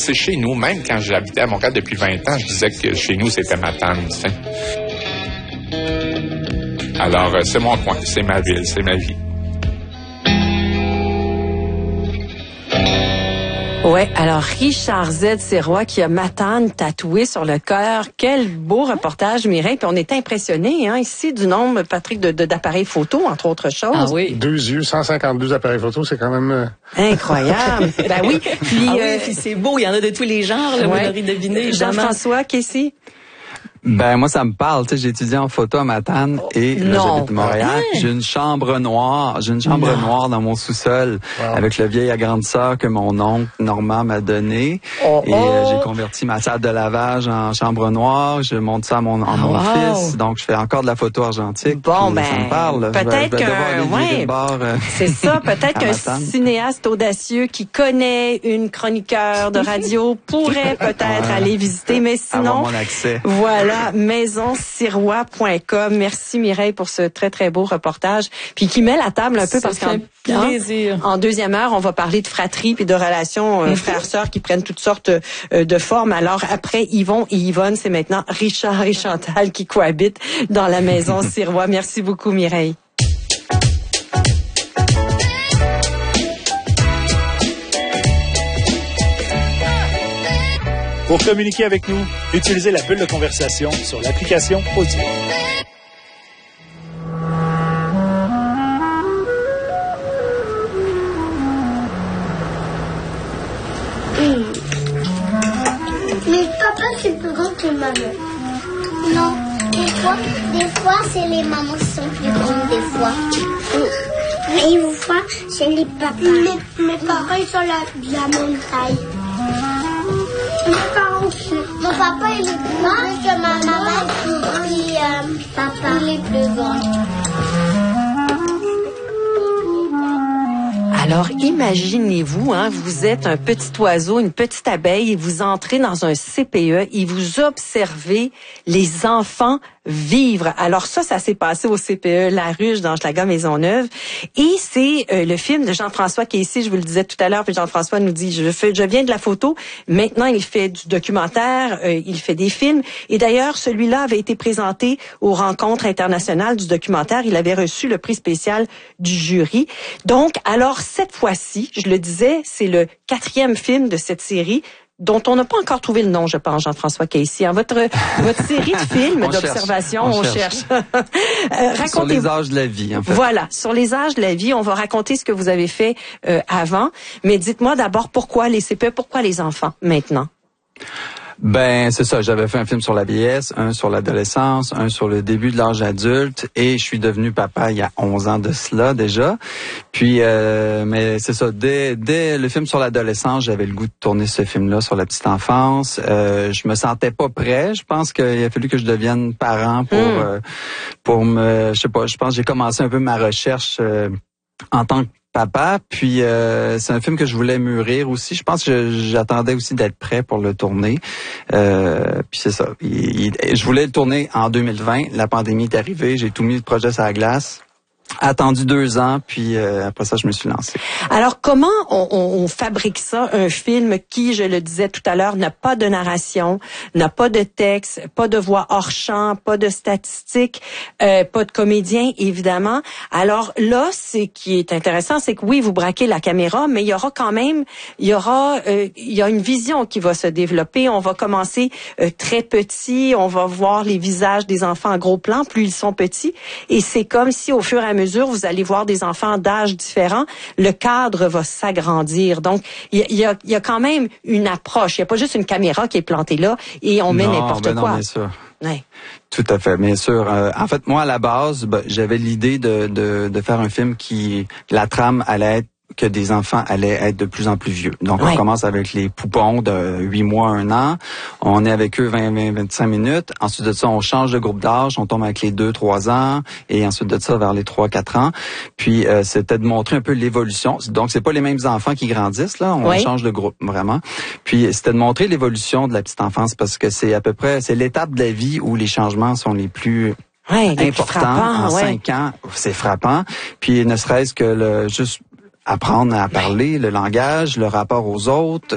c'est chez nous. Même quand j'habitais à Montréal depuis 20 ans, je disais que chez nous, c'était Matane. Tu sais. Alors, c'est mon coin, c'est ma ville, c'est ma vie. Ouais, alors Richard Z. Sirois qui a Matane tatoué sur le cœur. Quel beau reportage, Mireille. Puis on est impressionnés, ici, du nombre, Patrick, d'appareils photo, entre autres choses. Ah oui. 2 yeux, 152 appareils photo, c'est quand même... Incroyable. Ben oui. Puis, puis c'est beau, il y en a de tous les genres, là, vous l'aurez deviné. Jean-François, Casey? Ben moi ça me parle, tu sais, j'ai étudié en photo à Matane et là j'habite à Montréal. J'ai une chambre noire, noire dans mon sous-sol avec le vieil agrandisseur que mon oncle Normand m'a donné et j'ai converti ma salle de lavage en chambre noire, je monte ça à mon fils, donc je fais encore de la photo argentique. Bon ben ça me parle. Peut-être c'est ça, peut-être qu'un cinéaste audacieux qui connaît une chroniqueur de radio pourrait peut-être aller visiter, mais sinon avoir mon accès. Voilà. maisonsirois.com. Merci Mireille pour ce très très beau reportage, puis qui met la table un peu parce qu'en deuxième heure, on va parler de fratrie puis de relations frères-sœurs qui prennent toutes sortes de formes. Alors après Yvon et Yvonne, c'est maintenant Richard et Chantal qui cohabitent dans la maison Sirois. Merci beaucoup Mireille. Pour communiquer avec nous, utilisez la bulle de conversation sur l'application Audio. Mais papa, c'est plus grand que maman. Non, des fois, c'est les mamans qui sont plus grandes, des fois. Mais une fois, c'est les papas. Mes parents, ils sont la même taille. Mon papa, il est plus grand que ma maman, puis papa, il est plus grand. Alors, imaginez-vous, vous êtes un petit oiseau, une petite abeille, et vous entrez dans un CPE et vous observez les enfants vivre. Alors ça s'est passé au CPE La Ruche dans Hochelaga Maisonneuve. Et c'est le film de Jean-François qui est ici, je vous le disais tout à l'heure, puis Jean-François nous dit, je viens de la photo, maintenant il fait du documentaire, il fait des films. Et d'ailleurs, celui-là avait été présenté aux rencontres internationales du documentaire. Il avait reçu le prix spécial du jury. Donc, alors cette fois-ci, je le disais, c'est le 4e film de cette série, dont on n'a pas encore trouvé le nom, je pense, Jean-François Casey. Votre série de films d'observation, on cherche. Sur les âges de la vie, en fait. Voilà, sur les âges de la vie, on va raconter ce que vous avez fait avant. Mais dites-moi d'abord pourquoi les CPE, pourquoi les enfants maintenant? Ben, c'est ça. J'avais fait un film sur la vieillesse, un sur l'adolescence, un sur le début de l'âge adulte, et je suis devenu papa il y a 11 ans de cela déjà. Puis, mais c'est ça. Dès le film sur l'adolescence, j'avais le goût de tourner ce film-là sur la petite enfance. Je me sentais pas prêt. Je pense qu'il a fallu que je devienne parent pour me, je sais pas. Je pense que j'ai commencé un peu ma recherche en tant que papa, puis c'est un film que je voulais mûrir aussi. Je pense que j'attendais aussi d'être prêt pour le tourner. Puis c'est ça. Je voulais le tourner en 2020. La pandémie est arrivée. J'ai tout mis le projet sur la glace. Attendu 2 ans, puis après ça, je me suis lancé. Alors, comment on fabrique ça, un film qui, je le disais tout à l'heure, n'a pas de narration, n'a pas de texte, pas de voix hors champ, pas de statistiques, pas de comédien, évidemment. Alors là, ce qui est intéressant, c'est que oui, vous braquez la caméra, mais il y aura quand même, il y a une vision qui va se développer. On va commencer très petit, on va voir les visages des enfants en gros plan, plus ils sont petits, et c'est comme si au fur et à mesure, vous allez voir des enfants d'âge différents, le cadre va s'agrandir. Donc, il y a quand même une approche. Il n'y a pas juste une caméra qui est plantée là et on met n'importe quoi. Non, bien sûr. Ouais. Tout à fait, bien sûr. En fait, moi, à la base, j'avais l'idée de faire un film la trame allait être que des enfants allaient être de plus en plus vieux. Donc, on commence avec les poupons de 8 mois, 1 an. On est avec eux 20-25 minutes. Ensuite de ça, on change de groupe d'âge. On tombe avec les 2-3 ans. Et ensuite de ça, vers les 3-4 ans. Puis, c'était de montrer un peu l'évolution. Donc, c'est pas les mêmes enfants qui grandissent, là. On change de groupe, vraiment. Puis, c'était de montrer l'évolution de la petite enfance parce que c'est à peu près, c'est l'étape de la vie où les changements sont les plus important. En 5 ans, c'est frappant. Puis ne serait-ce que juste apprendre à parler, le langage, le rapport aux autres.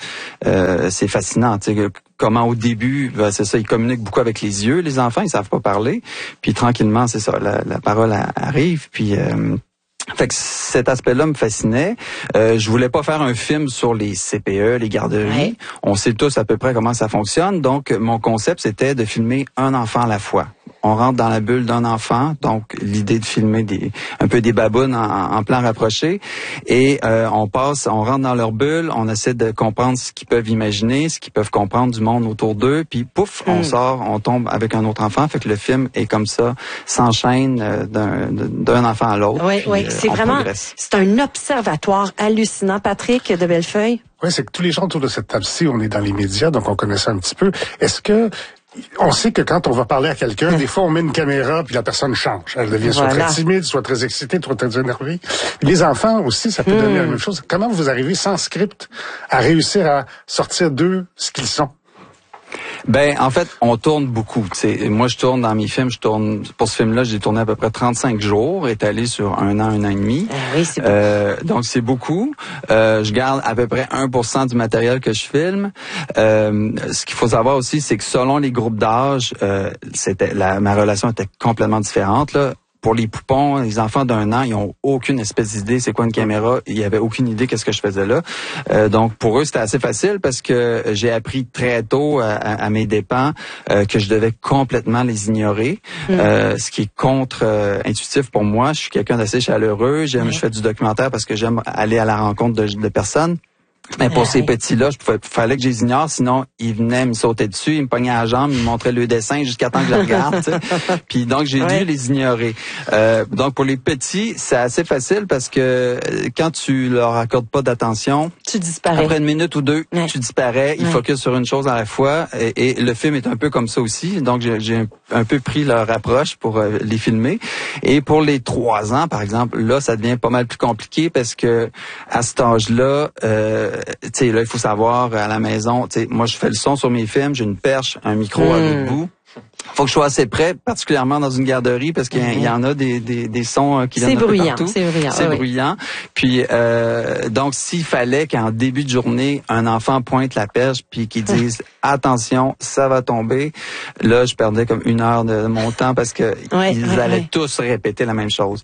C'est fascinant. Tu sais, comment au début, c'est ça, ils communiquent beaucoup avec les yeux, les enfants, ils savent pas parler. Puis tranquillement, c'est ça, la parole arrive. Puis fait que cet aspect-là me fascinait. Je voulais pas faire un film sur les CPE, les garderies. Ouais. On sait tous à peu près comment ça fonctionne. Donc, mon concept, c'était de filmer un enfant à la fois. On rentre dans la bulle d'un enfant, donc l'idée de filmer un peu des babounes en plan rapproché, et on rentre dans leur bulle, on essaie de comprendre ce qu'ils peuvent imaginer, ce qu'ils peuvent comprendre du monde autour d'eux, puis pouf, on sort, on tombe avec un autre enfant, fait que le film est comme ça, s'enchaîne d'un enfant à l'autre. Oui, c'est vraiment, c'est un observatoire hallucinant, Patrick de Bellefeuille. Oui, c'est que tous les gens autour de cette table-ci, on est dans les médias, donc on connaît ça un petit peu. Est-ce que on sait que quand on va parler à quelqu'un, des fois on met une caméra puis la personne change. Elle devient soit très timide, soit très excitée, soit très énervée. Les enfants aussi, ça peut donner la même chose. Comment vous arrivez sans script à réussir à sortir d'eux ce qu'ils sont? Ben, en fait, on tourne beaucoup. T'sais. Moi, je tourne dans mes films. Pour ce film-là, j'ai tourné à peu près 35 jours, étalé sur un an et demi. Oui, c'est beaucoup. Donc, c'est beaucoup. Je garde à peu près 1% du matériel que je filme. Ce qu'il faut savoir aussi, c'est que selon les groupes d'âge, ma relation était complètement différente, là. Pour les poupons, les enfants d'1 an, ils ont aucune espèce d'idée c'est quoi une caméra. Ils avaient aucune idée qu'est-ce que je faisais là. Donc pour eux, c'était assez facile parce que j'ai appris très tôt à mes dépens que je devais complètement les ignorer. Ce qui est contre-intuitif pour moi. Je suis quelqu'un d'assez chaleureux. Je fais du documentaire parce que j'aime aller à la rencontre de personnes. Mais pour ces petits-là, fallait que je les ignore, sinon ils venaient me sauter dessus, ils me pognaient à la jambe, ils me montraient le dessin jusqu'à temps que je les regarde. Puis donc j'ai dû les ignorer. Donc pour les petits, c'est assez facile parce que quand tu leur accordes pas d'attention, tu disparais. Après 1 minute ou 2, tu disparais. Ils focusent sur une chose à la fois et le film est un peu comme ça aussi. Donc j'ai un peu pris leur approche pour les filmer. Et pour les 3 ans, par exemple, là ça devient pas mal plus compliqué parce que à cet âge-là, tu sais, là, il faut savoir, à la maison, tu sais, moi, je fais le son sur mes films, j'ai une perche, un micro à l'autre bout. Faut que je sois assez près, particulièrement dans une garderie, parce qu'il y en a des sons qui viennent un peu partout. C'est bruyant. C'est bruyant. Puis, donc, s'il fallait qu'en début de journée, un enfant pointe la perche puis qu'il dise « Attention, ça va tomber », là, je perdais comme 1 heure de mon temps parce que ils allaient tous répéter la même chose.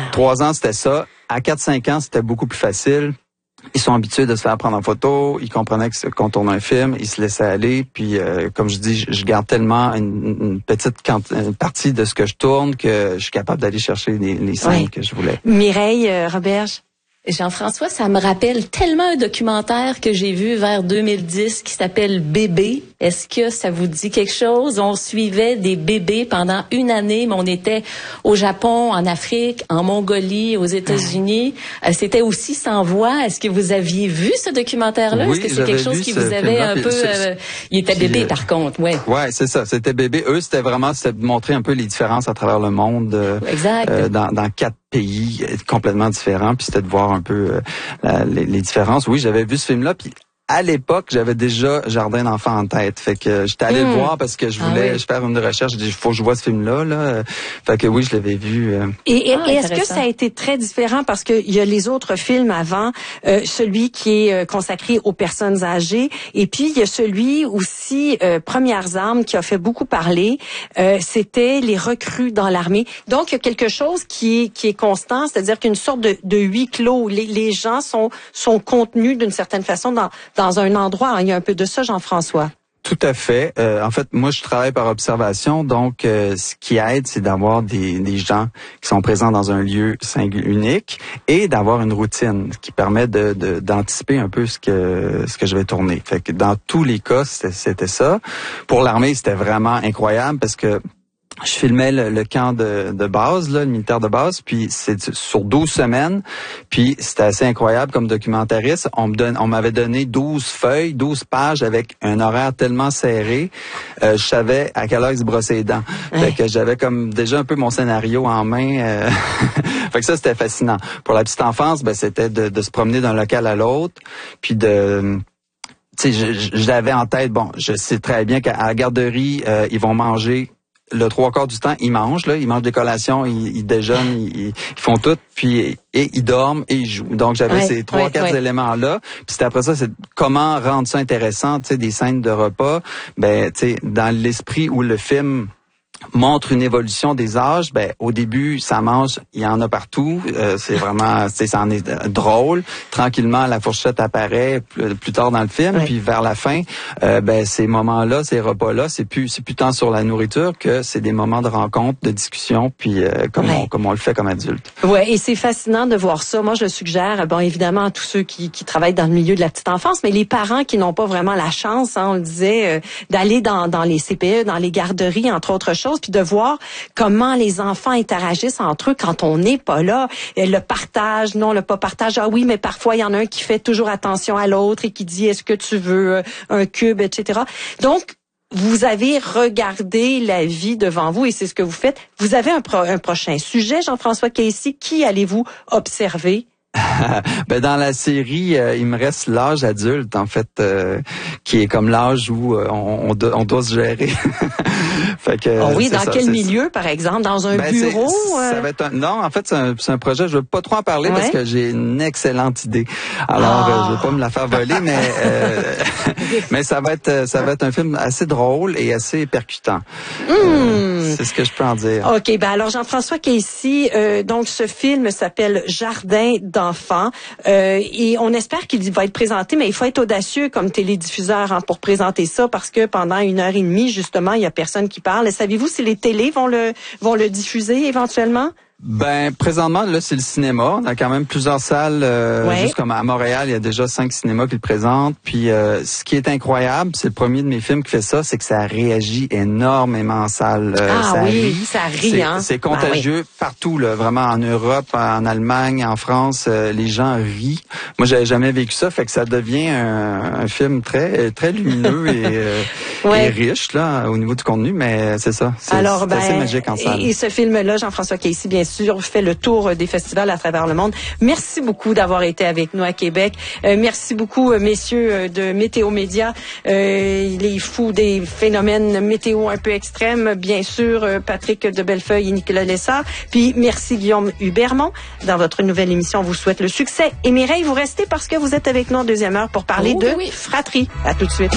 3 ans, c'était ça. À 4-5 ans, c'était beaucoup plus facile. Ils sont habitués de se faire prendre en photo, ils comprenaient qu'on tourne un film, ils se laissaient aller, puis comme je dis, je garde tellement une petite partie de ce que je tourne que je suis capable d'aller chercher les scènes que je voulais. Mireille Roberge. Jean-François, ça me rappelle tellement un documentaire que j'ai vu vers 2010 qui s'appelle Bébé. Est-ce que ça vous dit quelque chose? On suivait des bébés pendant 1 année, mais on était au Japon, en Afrique, en Mongolie, aux États-Unis. C'était aussi sans voix. Est-ce que vous aviez vu ce documentaire-là? Oui, est-ce que c'est quelque chose qui vous avait un peu... il était bébé, par contre, ouais. Ouais, c'est ça. C'était bébé. Eux, c'était de montrer un peu les différences à travers le monde. Exact. Dans 4 pays complètement différents, puis c'était de voir un peu les différences. Oui, j'avais vu ce film-là, puis à l'époque, j'avais déjà Jardin d'enfants en tête. Fait que j'étais allé le voir parce que je voulais faire une recherche. J'ai dit, il faut que je vois ce film-là. Là. Fait que oui, je l'avais vu. Et est-ce que ça a été très différent? Parce que il y a les autres films avant, celui qui est consacré aux personnes âgées. Et puis, il y a celui aussi, Premières armes, qui a fait beaucoup parler. C'était les recrues dans l'armée. Donc, il y a quelque chose qui est constant, c'est-à-dire qu'une sorte de huis clos. Les gens sont contenus d'une certaine façon dans un endroit. Il y a un peu de ça, Jean-François. Tout à fait. En fait, moi, je travaille par observation. Donc, ce qui aide, c'est d'avoir des gens qui sont présents dans un lieu unique et d'avoir une routine qui permet d'anticiper un peu ce que je vais tourner. Fait que dans tous les cas, c'était ça. Pour l'armée, c'était vraiment incroyable parce que je filmais le camp de base, là, le militaire de base, puis c'est sur 12 semaines, puis c'était assez incroyable comme documentariste. On m'avait donné 12 feuilles, 12 pages avec un horaire tellement serré, je savais à quelle heure ils se brossaient les dents. Fait que j'avais comme déjà un peu mon scénario en main. Fait que ça, c'était fascinant. Pour la petite enfance, ben c'était de se promener d'un local à l'autre, puis tu sais, je l'avais en tête. Bon, je sais très bien qu'à la garderie, ils vont manger le 3/4 du temps, ils mangent des collations, ils déjeunent, ils font tout, puis et ils dorment et ils jouent. Donc j'avais ces 3-4 éléments-là. Puis c'était après ça, c'est comment rendre ça intéressant, tu sais, des scènes de repas. Ben, tu sais, dans l'esprit où le film montre une évolution des âges, ben au début ça mange, il y en a partout, c'est vraiment, ça en est drôle. Tranquillement la fourchette apparaît plus tard dans le film, puis vers la fin, ben ces moments-là, ces repas-là, c'est plus tant sur la nourriture que c'est des moments de rencontre, de discussion, puis comme on le fait comme adulte. Ouais, et c'est fascinant de voir ça. Moi je le suggère, bon évidemment à tous ceux qui travaillent dans le milieu de la petite enfance, mais les parents qui n'ont pas vraiment la chance, on le disait, d'aller dans les CPE, dans les garderies entre autres choses, puis de voir comment les enfants interagissent entre eux quand on n'est pas là. Et le partage, non, le pas partage. Ah oui, mais parfois, il y en a un qui fait toujours attention à l'autre et qui dit, est-ce que tu veux un cube, etc. Donc, vous avez regardé la vie devant vous et c'est ce que vous faites. Vous avez un prochain sujet, Jean-François Casey. Qui allez-vous observer? Ben dans la série, il me reste l'âge adulte en fait, qui est comme l'âge où on doit se gérer. Fait que, dans quel milieu, par exemple, dans un bureau? Ça va être non, en fait c'est un projet. Je veux pas trop en parler parce que j'ai une excellente idée. Alors je vais pas me la faire voler, mais ça va être un film assez drôle et assez percutant. C'est ce que je peux en dire. Ok, ben alors Jean-François Casey, donc ce film s'appelle Jardin d'enfants et on espère qu'il va être présenté, mais il faut être audacieux comme télédiffuseur pour présenter ça parce que pendant 1h30 justement il y a personne qui parle. Et savez-vous si les télés vont le diffuser éventuellement? Ben présentement là c'est le cinéma. On a quand même plusieurs salles, juste comme à Montréal, il y a déjà 5 cinémas qui le présentent. Puis ce qui est incroyable, c'est le premier de mes films qui fait ça, c'est que ça réagit énormément en salle. Ça rit. C'est contagieux partout là, vraiment en Europe, en Allemagne, en France, les gens rient. Moi j'avais jamais vécu ça, fait que ça devient un film très très lumineux et riche là au niveau du contenu, mais c'est ça. C'est assez magique en salle. Et ce film-là, Jean-François Casey, bien sûr, fait le tour des festivals à travers le monde. Merci beaucoup d'avoir été avec nous à Québec. Merci beaucoup, messieurs de Météo Média, les fous des phénomènes météo un peu extrêmes, bien sûr, Patrick de Bellefeuille et Nicolas Lessard. Puis merci Guillaume Hubermont. Dans votre nouvelle émission, on vous souhaite le succès. Et Mireille, vous restez parce que vous êtes avec nous en deuxième heure pour parler de fratrie. À tout de suite.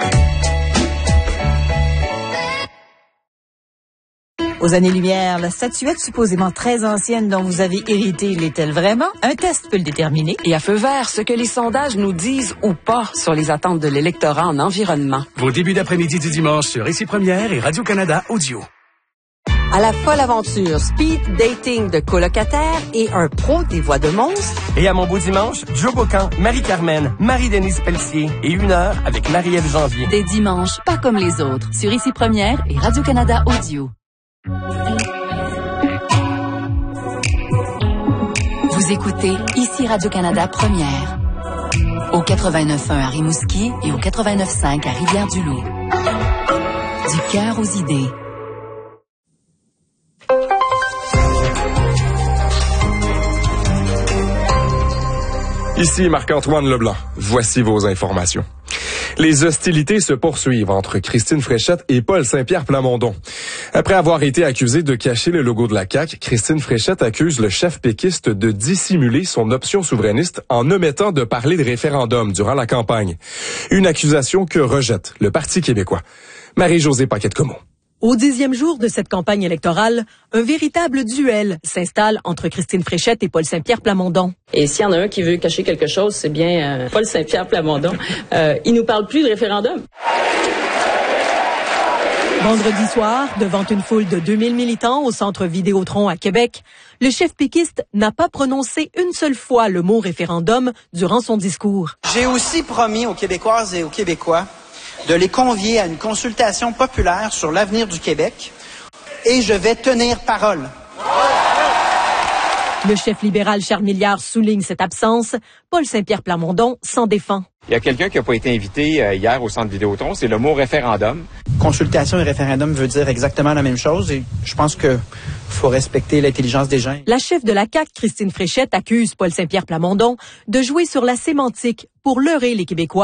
Aux années-lumière, la statuette supposément très ancienne dont vous avez hérité l'est-elle vraiment? Un test peut le déterminer. Et à feu vert, ce que les sondages nous disent ou pas sur les attentes de l'électorat en environnement. Vos débuts d'après-midi du dimanche sur Ici Première et Radio-Canada Audio. À la folle aventure, speed dating de colocataires et un pro des voix de monstres. Et à mon beau dimanche, Joe Bocan, Marie-Carmen, Marie-Denise Pelletier et 1 heure avec Marie-Ève Janvier. Des dimanches pas comme les autres sur Ici Première et Radio-Canada Audio. Vous écoutez Ici Radio-Canada Première. Au 89.1 à Rimouski et au 89.5 à Rivière-du-Loup. Du cœur aux idées. Ici Marc-Antoine Leblanc. Voici vos informations. Les hostilités se poursuivent entre Christine Fréchette et Paul Saint-Pierre Plamondon. Après avoir été accusé de cacher le logo de la CAQ, Christine Fréchette accuse le chef péquiste de dissimuler son option souverainiste en omettant de parler de référendum durant la campagne. Une accusation que rejette le Parti québécois. Marie-Josée Paquette-Comeau. Au 10e jour de cette campagne électorale, un véritable duel s'installe entre Christine Fréchette et Paul Saint-Pierre Plamondon. Et s'il y en a un qui veut cacher quelque chose, c'est bien Paul Saint-Pierre Plamondon. Il nous parle plus de référendum. Vendredi soir, devant une foule de 2000 militants au centre Vidéotron à Québec, le chef péquiste n'a pas prononcé une seule fois le mot référendum durant son discours. J'ai aussi promis aux Québécoises et aux Québécois de les convier à une consultation populaire sur l'avenir du Québec et je vais tenir parole. Le chef libéral Charles Milliard souligne cette absence. Paul Saint-Pierre Plamondon s'en défend. Il y a quelqu'un qui n'a pas été invité hier au centre Vidéotron, c'est le mot référendum. Consultation et référendum veut dire exactement la même chose et je pense que faut respecter l'intelligence des gens. La chef de la CAQ, Christine Fréchette, accuse Paul Saint-Pierre Plamondon de jouer sur la sémantique pour leurrer les Québécois,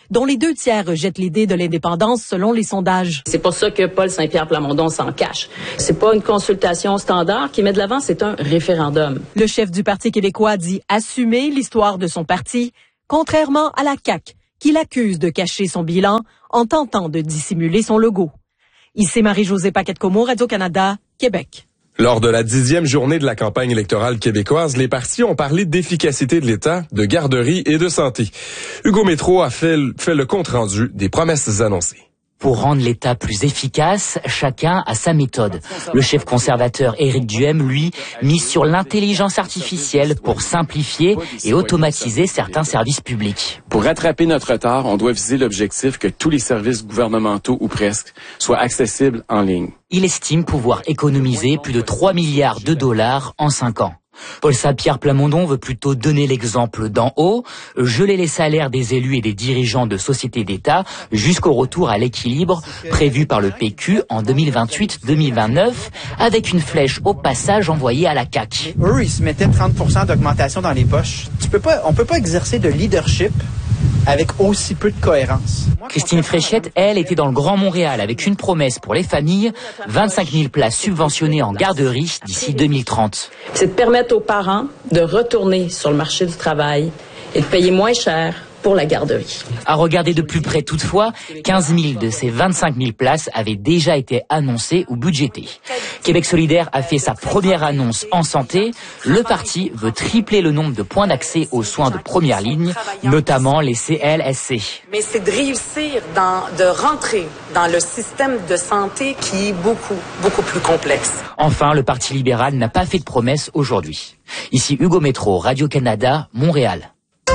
dont les 2/3 rejettent l'idée de l'indépendance selon les sondages. C'est pour ça que Paul Saint-Pierre Plamondon s'en cache. C'est pas une consultation standard qui met de l'avant, c'est un référendum. Le chef du Parti québécois dit assumer l'histoire de son parti, contrairement à la CAQ, qui l'accuse de cacher son bilan en tentant de dissimuler son logo. Ici Marie-Josée Paquette-Comeau, Radio-Canada, Québec. Lors de la 10e journée de la campagne électorale québécoise, les partis ont parlé d'efficacité de l'État, de garderie et de santé. Hugo Métro a fait le compte-rendu des promesses annoncées. Pour rendre l'État plus efficace, chacun a sa méthode. Le chef conservateur Éric Duhaime, lui, mise sur l'intelligence artificielle pour simplifier et automatiser certains services publics. Pour rattraper notre retard, on doit viser l'objectif que tous les services gouvernementaux, ou presque, soient accessibles en ligne. Il estime pouvoir économiser plus de 3 milliards de dollars en 5 ans. Paul Saint-Pierre Plamondon veut plutôt donner l'exemple d'en haut, geler les salaires des élus et des dirigeants de sociétés d'État jusqu'au retour à l'équilibre prévu par le PQ en 2028-2029, avec une flèche au passage envoyée à la CAQ. Eux, ils se mettaient 30% d'augmentation dans les poches. On peut pas exercer de leadership avec aussi peu de cohérence. Christine Fréchette, elle, était dans le Grand Montréal avec une promesse pour les familles, 25 000 places subventionnées en garderie d'ici 2030. C'est de permettre aux parents de retourner sur le marché du travail et de payer moins cher pour la garderie. À regarder de plus près toutefois, 15 000 de ces 25 000 places avaient déjà été annoncées ou budgétées. Québec solidaire a fait sa première annonce en santé. Le parti veut tripler le nombre de points d'accès aux soins de première ligne, notamment les CLSC. Mais c'est de réussir de rentrer dans le système de santé qui est beaucoup plus complexe. Enfin, le Parti libéral n'a pas fait de promesses aujourd'hui. Ici Hugo Métro, Radio-Canada, Montréal.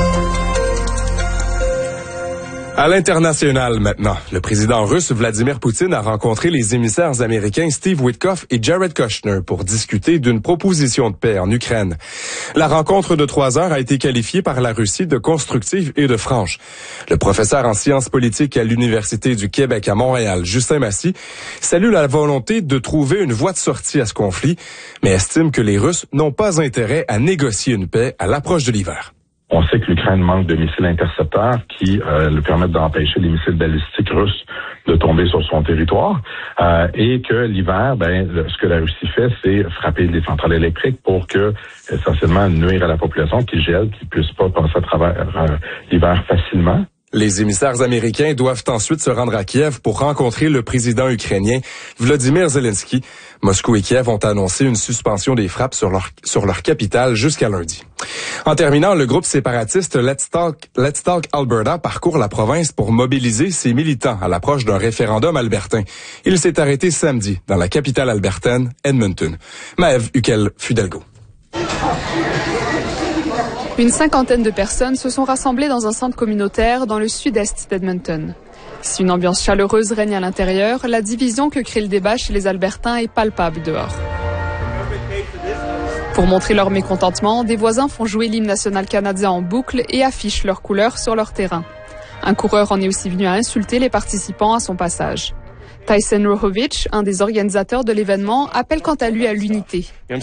À l'international maintenant, le président russe Vladimir Poutine a rencontré les émissaires américains Steve Witkoff et Jared Kushner pour discuter d'une proposition de paix en Ukraine. La rencontre de 3 heures a été qualifiée par la Russie de constructive et de franche. Le professeur en sciences politiques à l'Université du Québec à Montréal, Justin Massy, salue la volonté de trouver une voie de sortie à ce conflit, mais estime que les Russes n'ont pas intérêt à négocier une paix à l'approche de l'hiver. On sait que l'Ukraine manque de missiles intercepteurs qui lui permettent d'empêcher les missiles balistiques russes de tomber sur son territoire et que l'hiver, ce que la Russie fait, c'est frapper les centrales électriques pour que, essentiellement, nuire à la population qui gèle, qui puisse pas passer à travers l'hiver facilement. Les émissaires américains doivent ensuite se rendre à Kiev pour rencontrer le président ukrainien Volodymyr Zelensky. Moscou et Kiev ont annoncé une suspension des frappes sur leur capitale jusqu'à lundi. En terminant, le groupe séparatiste Let's Talk Alberta parcourt la province pour mobiliser ses militants à l'approche d'un référendum albertain. Il s'est arrêté samedi dans la capitale albertaine, Edmonton. Maëve Huquel-Fudelgo. Une 50aine de personnes se sont rassemblées dans un centre communautaire dans le sud-est d'Edmonton. Si une ambiance chaleureuse règne à l'intérieur, la division que crée le débat chez les Albertains est palpable dehors. Pour montrer leur mécontentement, des voisins font jouer l'hymne national canadien en boucle et affichent leurs couleurs sur leur terrain. Un coureur en est aussi venu à insulter les participants à son passage. Tyson Rohovich, un des organisateurs de l'événement, appelle quant à lui à l'unité. Nous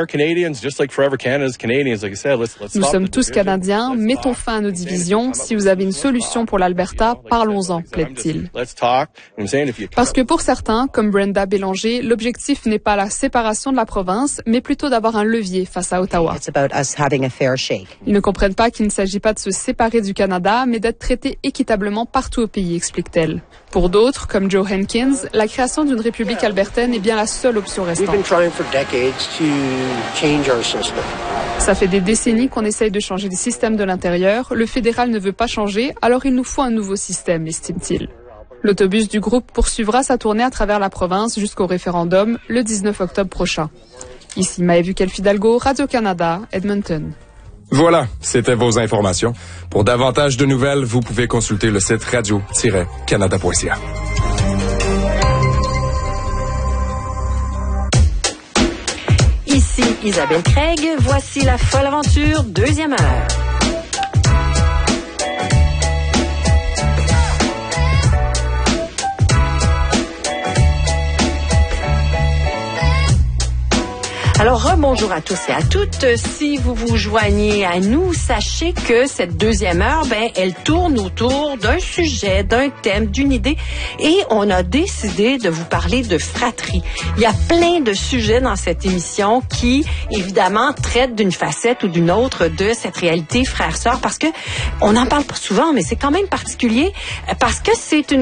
sommes tous Canadiens, mettons fin à nos divisions. Si vous avez une solution pour l'Alberta, parlons-en, plaide-t-il. Parce que pour certains, comme Brenda Bélanger, l'objectif n'est pas la séparation de la province, mais plutôt d'avoir un levier face à Ottawa. Ils ne comprennent pas qu'il ne s'agit pas de se séparer du Canada, mais d'être traités équitablement partout au pays, explique-t-elle. Pour d'autres, comme Joe Hankins, la création d'une république albertaine est bien la seule option restante. Ça fait des décennies qu'on essaye de changer le système de l'intérieur. Le fédéral ne veut pas changer, alors il nous faut un nouveau système, estime-t-il. L'autobus du groupe poursuivra sa tournée à travers la province jusqu'au référendum le 19 octobre prochain. Ici Maëve Huquel-Fidalgo, Radio-Canada, Edmonton. Voilà, c'était vos informations. Pour davantage de nouvelles, vous pouvez consulter le site radio-canada.ca. Ici Isabelle Craig, voici la folle aventure, 2e heure. Alors, rebonjour à tous et à toutes. Si vous vous joignez à nous, sachez que cette deuxième heure, elle tourne autour d'un sujet, d'un thème, d'une idée. Et on a décidé de vous parler de fratrie. Il y a plein de sujets dans cette émission qui, évidemment, traitent d'une facette ou d'une autre de cette réalité frère-sœur, parce que on n'en parle pas souvent, mais c'est quand même particulier, parce que c'est une